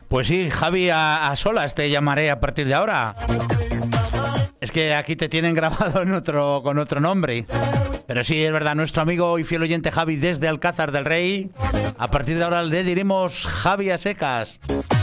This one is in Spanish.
Pues sí, Javi, a solas te llamaré a partir de ahora. Es que aquí te tienen grabado con otro nombre. Pero sí, es verdad, nuestro amigo y fiel oyente Javi desde Alcázar del Rey. A partir de ahora le diremos Javi a secas.